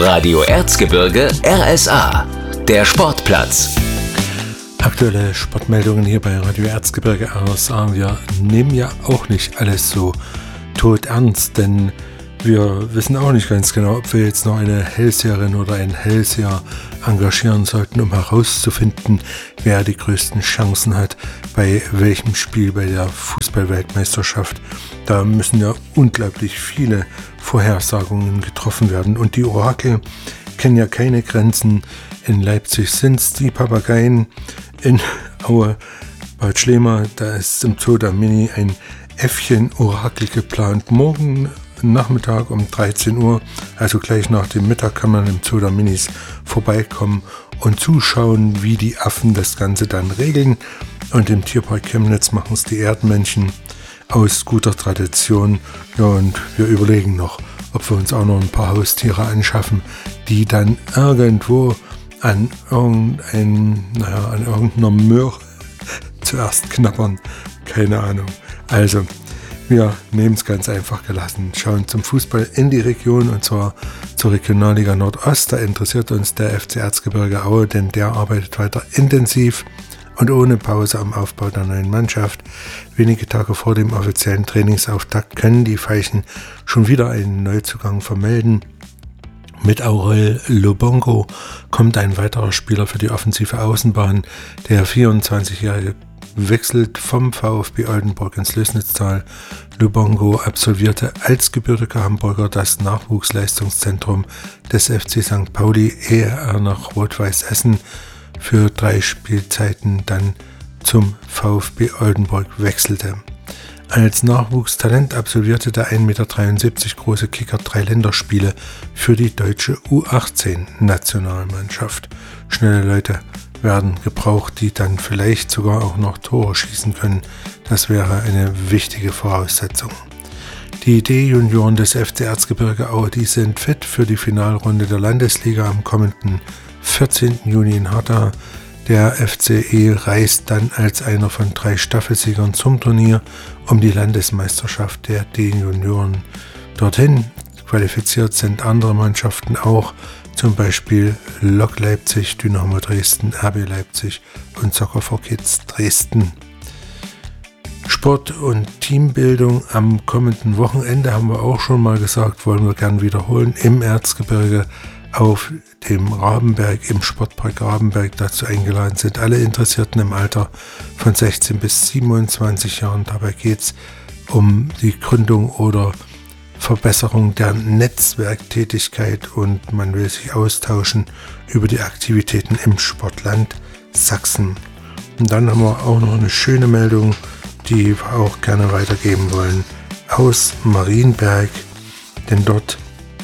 Radio Erzgebirge RSA, der Sportplatz. Aktuelle Sportmeldungen hier bei Radio Erzgebirge RSA. Wir nehmen ja auch nicht alles so todernst, denn wir wissen auch nicht ganz genau, ob wir jetzt noch eine Hellseherin oder einen Hellseher engagieren sollten, um herauszufinden, wer die größten Chancen hat, bei welchem Spiel bei der Fußball-Weltmeisterschaft. Da müssen ja unglaublich viele Vorhersagungen getroffen werden und die Orakel kennen ja keine Grenzen. In Leipzig sind es die Papageien, in Aue, Bad Schlema, da ist im Zoo der Mini ein Äffchen-Orakel geplant. Morgen Nachmittag um 13 Uhr, also gleich nach dem Mittag, kann man im Zoo der Minis vorbeikommen und zuschauen, wie die Affen das Ganze dann regeln. Und im Tierpark Chemnitz machen es die Erdmännchen aus guter Tradition. Ja, und wir überlegen noch, ob wir uns auch noch ein paar Haustiere anschaffen, die dann irgendwo an irgendeiner Möhre zuerst knabbern. Keine Ahnung. Also, wir nehmen es ganz einfach gelassen, schauen zum Fußball in die Region und zwar zur Regionalliga Nordost. Da interessiert uns der FC Erzgebirge Aue, denn der arbeitet weiter intensiv und ohne Pause am Aufbau der neuen Mannschaft. Wenige Tage vor dem offiziellen Trainingsauftakt können die Veilchen schon wieder einen Neuzugang vermelden. Mit Aurel Lobongo kommt ein weiterer Spieler für die offensive Außenbahn. Der 24-Jährige wechselt vom VfB Oldenburg ins Lößnitztal. Lubongo absolvierte als gebürtiger Hamburger das Nachwuchsleistungszentrum des FC St. Pauli, ehe er nach Rot-Weiß Essen für 3 Spielzeiten dann zum VfB Oldenburg wechselte. Als Nachwuchstalent absolvierte der 1,73 Meter große Kicker 3 Länderspiele für die deutsche U18-Nationalmannschaft. Schnelle Leute werden gebraucht, die dann vielleicht sogar auch noch Tore schießen können. Das wäre eine wichtige Voraussetzung. Die D-Junioren des FC Erzgebirge Aue, die sind fit für die Finalrunde der Landesliga am kommenden 14. Juni in Harta. Der FCE reist dann als einer von 3 Staffelsiegern zum Turnier um die Landesmeisterschaft der D-Junioren. Dorthin qualifiziert sind andere Mannschaften auch, zum Beispiel Lok Leipzig, Dynamo Dresden, RB Leipzig und Soccer for Kids Dresden. Sport und Teambildung am kommenden Wochenende, haben wir auch schon mal gesagt, wollen wir gern wiederholen, im Erzgebirge auf dem Rabenberg, im Sportpark Rabenberg. Dazu eingeladen sind alle Interessierten im Alter von 16 bis 27 Jahren. Dabei geht es um die Gründung oder Verbesserung der Netzwerktätigkeit und man will sich austauschen über die Aktivitäten im Sportland Sachsen. Und dann haben wir auch noch eine schöne Meldung, die wir auch gerne weitergeben wollen, aus Marienberg, denn dort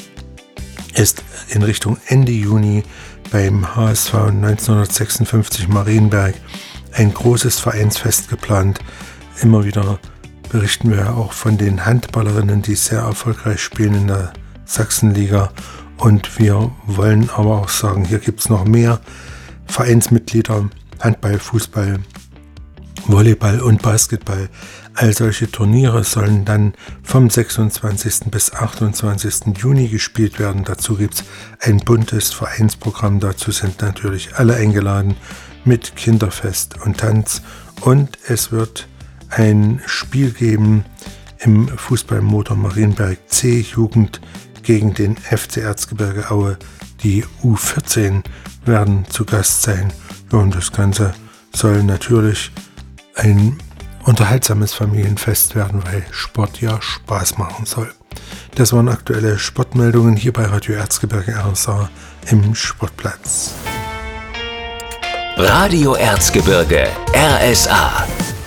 ist in Richtung Ende Juni beim HSV 1956 Marienberg ein großes Vereinsfest geplant. Immer wieder berichten wir auch von den Handballerinnen, die sehr erfolgreich spielen in der Sachsenliga. Und wir wollen aber auch sagen, hier gibt es noch mehr Vereinsmitglieder, Handball, Fußball, Volleyball und Basketball. All solche Turniere sollen dann vom 26. bis 28. Juni gespielt werden. Dazu gibt es ein buntes Vereinsprogramm. Dazu sind natürlich alle eingeladen mit Kinderfest und Tanz. Und es wird ein Spiel geben im Fußballmotor Marienberg C-Jugend gegen den FC Erzgebirge Aue. Die U14 werden zu Gast sein. Ja, und das Ganze soll natürlich ein unterhaltsames Familienfest werden, weil Sport ja Spaß machen soll. Das waren aktuelle Sportmeldungen hier bei Radio Erzgebirge RSA im Sportplatz. Radio Erzgebirge RSA.